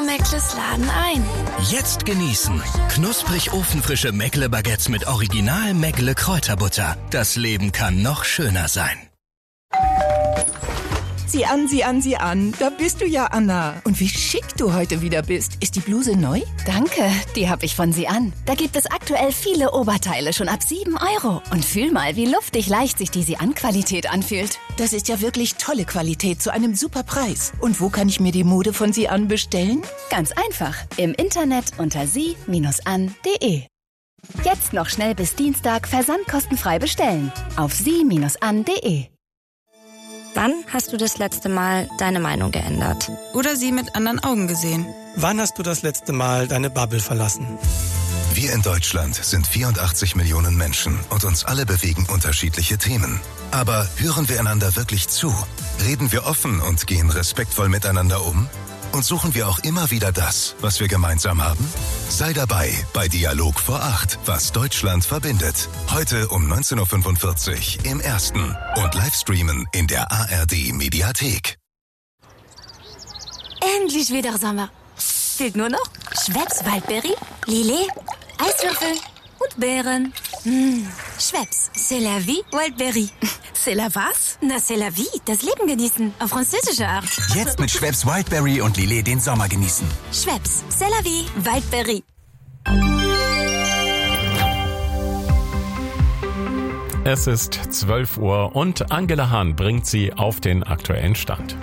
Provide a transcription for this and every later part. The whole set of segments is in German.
Meckles laden ein. Jetzt genießen. Knusprig ofenfrische Meckle-Baguettes mit Original Meckle Kräuterbutter. Das Leben kann noch schöner sein. Sieh an. Da bist du ja, Anna. Und wie schick du heute wieder bist. Ist die Bluse neu? Danke, die habe ich von Sie-An. Da gibt es aktuell viele Oberteile schon ab 7 €. Und fühl mal, wie luftig leicht sich die Sie-An-Qualität anfühlt. Das ist ja wirklich tolle Qualität zu einem super Preis. Und wo kann ich mir die Mode von Sie-An bestellen? Ganz einfach. Im Internet unter sie-an.de. Jetzt noch schnell bis Dienstag versandkostenfrei bestellen. Auf sie-an.de. Wann hast du das letzte Mal deine Meinung geändert? Oder sie mit anderen Augen gesehen? Wann hast du das letzte Mal deine Bubble verlassen? Wir in Deutschland sind 84 Millionen Menschen und uns alle bewegen unterschiedliche Themen. Aber hören wir einander wirklich zu? Reden wir offen und gehen respektvoll miteinander um? Und suchen wir auch immer wieder das, was wir gemeinsam haben? Sei dabei bei Dialog vor 8, was Deutschland verbindet. Heute um 19:45 Uhr im Ersten und Livestreamen in der ARD-Mediathek. Endlich wieder Sommer. Fehlt nur noch Schweppes Waldberry, Lillet, Eiswürfel und Beeren. Schweppes, c'est la vie, Waldberry. C'est la was? Na, c'est la vie, das Leben genießen, auf französische Art. Jetzt mit Schweppes Wildberry und Lillet den Sommer genießen. Schweppes, c'est la vie, Waldberry. Es ist 12 Uhr und Angela Hahn bringt Sie auf den aktuellen Stand.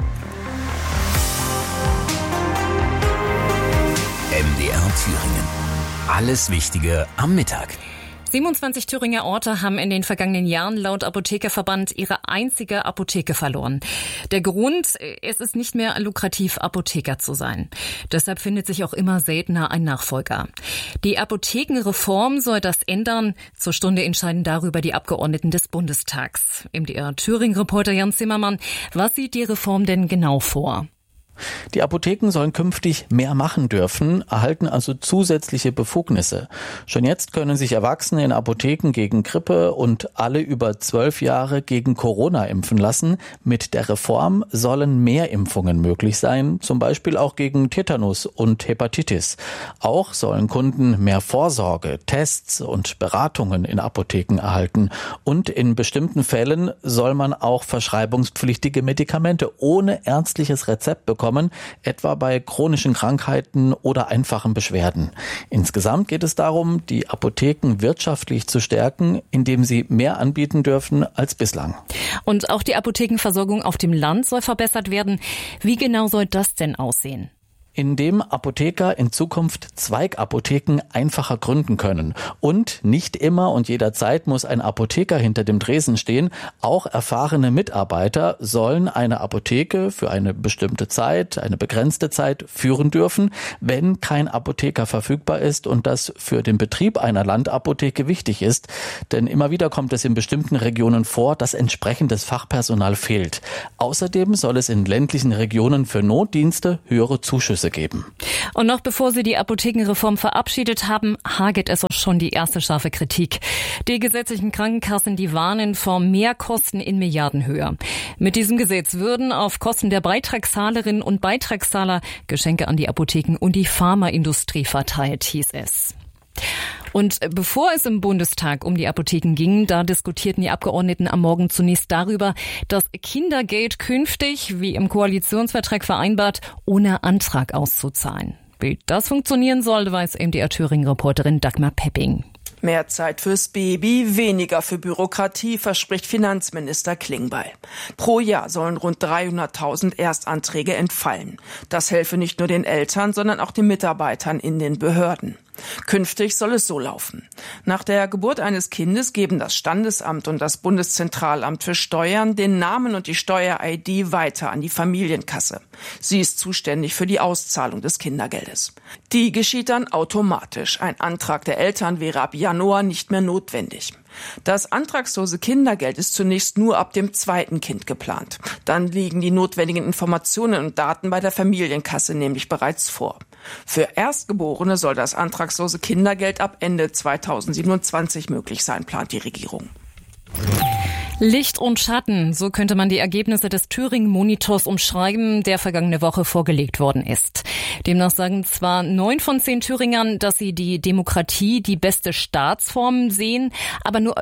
MDR Thüringen. Alles Wichtige am Mittag. 27 Thüringer Orte haben in den vergangenen Jahren laut Apothekerverband ihre einzige Apotheke verloren. Der Grund, es ist nicht mehr lukrativ, Apotheker zu sein. Deshalb findet sich auch immer seltener ein Nachfolger. Die Apothekenreform soll das ändern. Zur Stunde entscheiden darüber die Abgeordneten des Bundestags. MDR Thüringen-Reporter Jan Zimmermann, was sieht die Reform denn genau vor? Die Apotheken sollen künftig mehr machen dürfen, erhalten also zusätzliche Befugnisse. Schon jetzt können sich Erwachsene in Apotheken gegen Grippe und alle über 12 Jahre gegen Corona impfen lassen. Mit der Reform sollen mehr Impfungen möglich sein, zum Beispiel auch gegen Tetanus und Hepatitis. Auch sollen Kunden mehr Vorsorge, Tests und Beratungen in Apotheken erhalten. Und in bestimmten Fällen soll man auch verschreibungspflichtige Medikamente ohne ärztliches Rezept bekommen, etwa bei chronischen Krankheiten oder einfachen Beschwerden. Insgesamt geht es darum, die Apotheken wirtschaftlich zu stärken, indem sie mehr anbieten dürfen als bislang. Und auch die Apothekenversorgung auf dem Land soll verbessert werden. Wie genau soll das denn aussehen? Indem Apotheker in Zukunft Zweigapotheken einfacher gründen können. Und nicht immer und jederzeit muss ein Apotheker hinter dem Tresen stehen. Auch erfahrene Mitarbeiter sollen eine Apotheke für eine bestimmte Zeit, eine begrenzte Zeit führen dürfen, wenn kein Apotheker verfügbar ist und das für den Betrieb einer Landapotheke wichtig ist. Denn immer wieder kommt es in bestimmten Regionen vor, dass entsprechendes Fachpersonal fehlt. Außerdem soll es in ländlichen Regionen für Notdienste höhere Zuschüsse geben. Und noch bevor sie die Apothekenreform verabschiedet haben, hagelt es auch schon die erste scharfe Kritik. Die gesetzlichen Krankenkassen, die warnen vor Mehrkosten in Milliardenhöhe. Mit diesem Gesetz würden auf Kosten der Beitragszahlerinnen und Beitragszahler Geschenke an die Apotheken und die Pharmaindustrie verteilt, hieß es. Und bevor es im Bundestag um die Apotheken ging, da diskutierten die Abgeordneten am Morgen zunächst darüber, dass Kindergeld künftig, wie im Koalitionsvertrag vereinbart, ohne Antrag auszuzahlen. Wie das funktionieren soll, weiß MDR Thüringen-Reporterin Dagmar Pepping. Mehr Zeit fürs Baby, weniger für Bürokratie, verspricht Finanzminister Klingbeil. Pro Jahr sollen rund 300.000 Erstanträge entfallen. Das helfe nicht nur den Eltern, sondern auch den Mitarbeitern in den Behörden. Künftig soll es so laufen. Nach der Geburt eines Kindes geben das Standesamt und das Bundeszentralamt für Steuern den Namen und die Steuer-ID weiter an die Familienkasse. Sie ist zuständig für die Auszahlung des Kindergeldes. Die geschieht dann automatisch. Ein Antrag der Eltern wäre ab Januar nicht mehr notwendig. Das antragslose Kindergeld ist zunächst nur ab dem 2. Kind geplant. Dann liegen die notwendigen Informationen und Daten bei der Familienkasse nämlich bereits vor. Für Erstgeborene soll das antragslose Kindergeld ab Ende 2027 möglich sein, plant die Regierung. Licht und Schatten, so könnte man die Ergebnisse des Thüringen-Monitors umschreiben, der vergangene Woche vorgelegt worden ist. Demnach sagen zwar 9 von 10 Thüringern, dass sie die Demokratie die beste Staatsform sehen, aber nur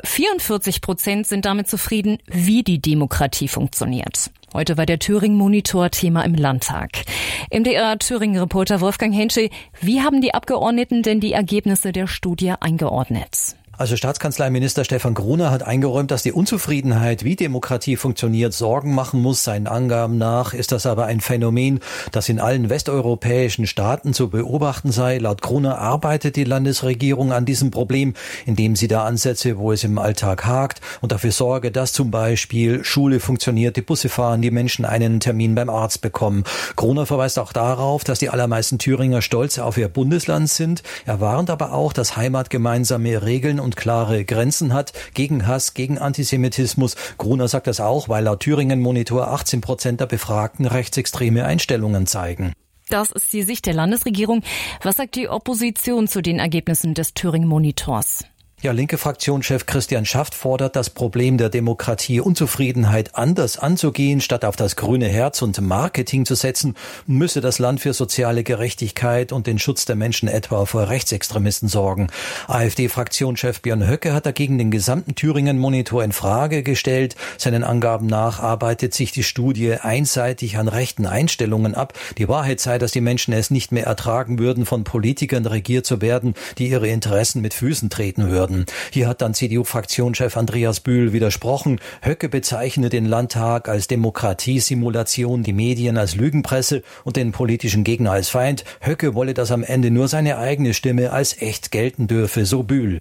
44% sind damit zufrieden, wie die Demokratie funktioniert. Heute war der Thüringen-Monitor Thema im Landtag. MDR-Thüringen-Reporter Wolfgang Henschel, wie haben die Abgeordneten denn die Ergebnisse der Studie eingeordnet? Also Staatskanzleiminister Stefan Gruner hat eingeräumt, dass die Unzufriedenheit, wie Demokratie funktioniert, Sorgen machen muss. Seinen Angaben nach ist das aber ein Phänomen, das in allen westeuropäischen Staaten zu beobachten sei. Laut Gruner arbeitet die Landesregierung an diesem Problem, indem sie da ansetze, wo es im Alltag hakt und dafür sorge, dass zum Beispiel Schule funktioniert, die Busse fahren, die Menschen einen Termin beim Arzt bekommen. Gruner verweist auch darauf, dass die allermeisten Thüringer stolz auf ihr Bundesland sind. Er warnt aber auch, dass Heimat gemeinsame Regeln und klare Grenzen hat gegen Hass, gegen Antisemitismus. Gruner sagt das auch, weil laut Thüringen-Monitor 18% der Befragten rechtsextreme Einstellungen zeigen. Das ist die Sicht der Landesregierung. Was sagt die Opposition zu den Ergebnissen des Thüringen-Monitors? Ja, linke Fraktionschef Christian Schaft fordert, das Problem der Demokratie-Unzufriedenheit anders anzugehen. Statt auf das grüne Herz und Marketing zu setzen, müsse das Land für soziale Gerechtigkeit und den Schutz der Menschen etwa vor Rechtsextremisten sorgen. AfD-Fraktionschef Björn Höcke hat dagegen den gesamten Thüringen-Monitor in Frage gestellt. Seinen Angaben nach arbeitet sich die Studie einseitig an rechten Einstellungen ab. Die Wahrheit sei, dass die Menschen es nicht mehr ertragen würden, von Politikern regiert zu werden, die ihre Interessen mit Füßen treten würden. Hier hat dann CDU-Fraktionschef Andreas Bühl widersprochen. Höcke bezeichnet den Landtag als Demokratiesimulation, die Medien als Lügenpresse und den politischen Gegner als Feind. Höcke wolle, dass am Ende nur seine eigene Stimme als echt gelten dürfe, so Bühl.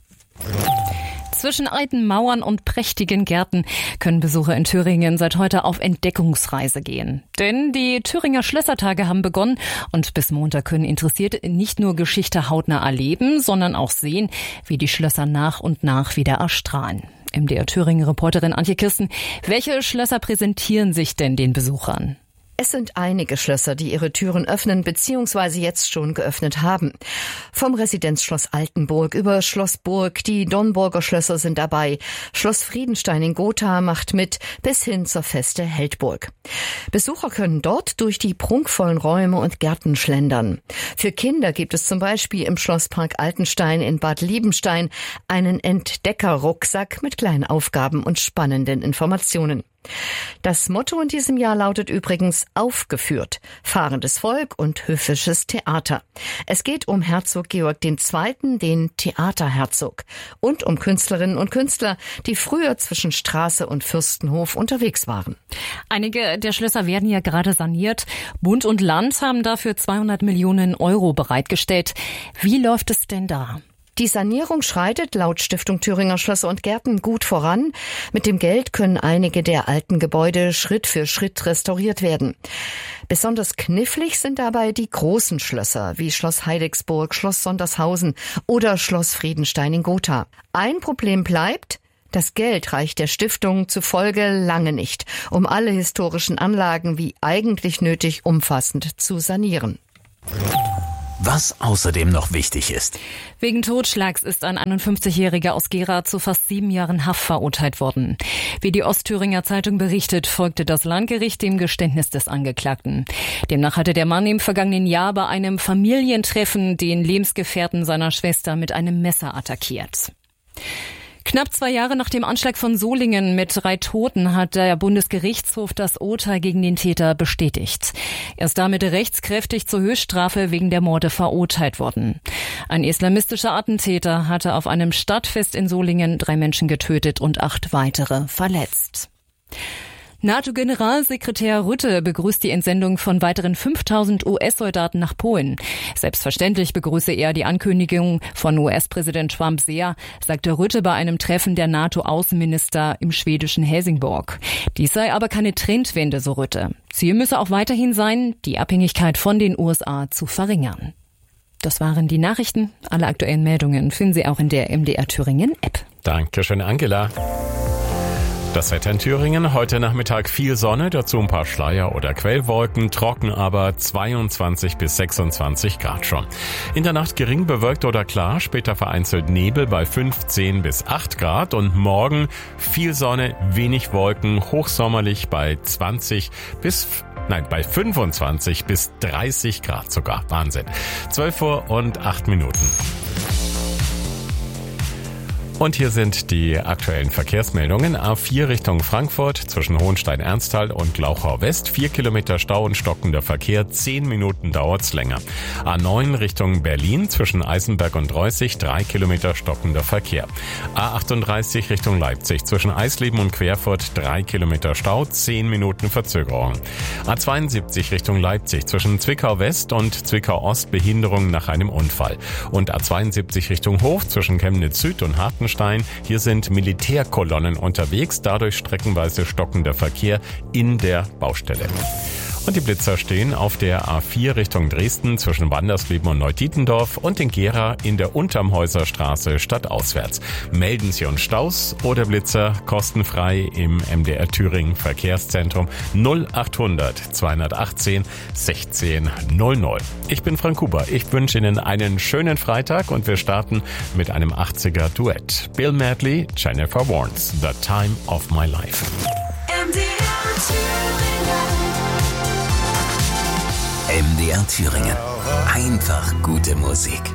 Zwischen alten Mauern und prächtigen Gärten können Besucher in Thüringen seit heute auf Entdeckungsreise gehen. Denn die Thüringer Schlössertage haben begonnen und bis Montag können Interessierte nicht nur Geschichte hautnah erleben, sondern auch sehen, wie die Schlösser nach und nach wieder erstrahlen. MDR-Thüringen-Reporterin Antje Kirsten, welche Schlösser präsentieren sich denn den Besuchern? Es sind einige Schlösser, die ihre Türen öffnen bzw. jetzt schon geöffnet haben. Vom Residenzschloss Altenburg über Schloss Burg, die Dornburger Schlösser sind dabei. Schloss Friedenstein in Gotha macht mit, bis hin zur Feste Heldburg. Besucher können dort durch die prunkvollen Räume und Gärten schlendern. Für Kinder gibt es zum Beispiel im Schlosspark Altenstein in Bad Liebenstein einen Entdeckerrucksack mit kleinen Aufgaben und spannenden Informationen. Das Motto in diesem Jahr lautet übrigens aufgeführt, fahrendes Volk und höfisches Theater. Es geht um Herzog Georg II., den Theaterherzog, und um Künstlerinnen und Künstler, die früher zwischen Straße und Fürstenhof unterwegs waren. Einige der Schlösser werden ja gerade saniert. Bund und Land haben dafür 200 Millionen Euro bereitgestellt. Wie läuft es denn da? Die Sanierung schreitet laut Stiftung Thüringer Schlösser und Gärten gut voran. Mit dem Geld können einige der alten Gebäude Schritt für Schritt restauriert werden. Besonders knifflig sind dabei die großen Schlösser wie Schloss Heidigsburg, Schloss Sondershausen oder Schloss Friedenstein in Gotha. Ein Problem bleibt: das Geld reicht der Stiftung zufolge lange nicht, um alle historischen Anlagen wie eigentlich nötig umfassend zu sanieren. Was außerdem noch wichtig ist. Wegen Totschlags ist ein 51-Jähriger aus Gera zu fast 7 Jahren Haft verurteilt worden. Wie die Ostthüringer Zeitung berichtet, folgte das Landgericht dem Geständnis des Angeklagten. Demnach hatte der Mann im vergangenen Jahr bei einem Familientreffen den Lebensgefährten seiner Schwester mit einem Messer attackiert. Knapp 2 Jahre nach dem Anschlag von Solingen mit 3 Toten hat der Bundesgerichtshof das Urteil gegen den Täter bestätigt. Er ist damit rechtskräftig zur Höchststrafe wegen der Morde verurteilt worden. Ein islamistischer Attentäter hatte auf einem Stadtfest in Solingen 3 Menschen getötet und 8 weitere verletzt. NATO-Generalsekretär Rutte begrüßt die Entsendung von weiteren 5000 US-Soldaten nach Polen. Selbstverständlich begrüße er die Ankündigung von US-Präsident Trump sehr, sagte Rutte bei einem Treffen der NATO-Außenminister im schwedischen Helsingborg. Dies sei aber keine Trendwende, so Rutte. Ziel müsse auch weiterhin sein, die Abhängigkeit von den USA zu verringern. Das waren die Nachrichten. Alle aktuellen Meldungen finden Sie auch in der MDR Thüringen App. Dankeschön, Angela. Das Wetter in Thüringen, heute Nachmittag viel Sonne, dazu ein paar Schleier- oder Quellwolken, trocken aber 22 bis 26 Grad schon. In der Nacht gering bewölkt oder klar, später vereinzelt Nebel bei 15 bis 8 Grad und morgen viel Sonne, wenig Wolken, hochsommerlich bei 25 bis 30 Grad sogar. Wahnsinn. 12 Uhr und 8 Minuten. Und hier sind die aktuellen Verkehrsmeldungen. A4 Richtung Frankfurt zwischen Hohenstein-Ernsthal und Glauchau West. 4 Kilometer Stau und stockender Verkehr. 10 Minuten dauert's länger. A9 Richtung Berlin zwischen Eisenberg und Reußig. 3 Kilometer stockender Verkehr. A38 Richtung Leipzig zwischen Eisleben und Querfurt. 3 Kilometer Stau. 10 Minuten Verzögerung. A72 Richtung Leipzig zwischen Zwickau West und Zwickau Ost. Behinderung nach einem Unfall. Und A72 Richtung Hof zwischen Chemnitz Süd und Hartenstein. Hier sind Militärkolonnen unterwegs, dadurch streckenweise stockender Verkehr in der Baustelle. Und die Blitzer stehen auf der A4 Richtung Dresden zwischen Wandersleben und Neudietendorf und in Gera in der Untermhäuser Straße stadtauswärts. Melden Sie uns Staus oder Blitzer kostenfrei im MDR Thüringen Verkehrszentrum 0800 218 16 00. Ich bin Frank Huber. Ich wünsche Ihnen einen schönen Freitag und wir starten mit einem 80er Duett. Bill Medley, Jennifer Warnes, The Time of My Life. MDR Thüringen. Einfach gute Musik.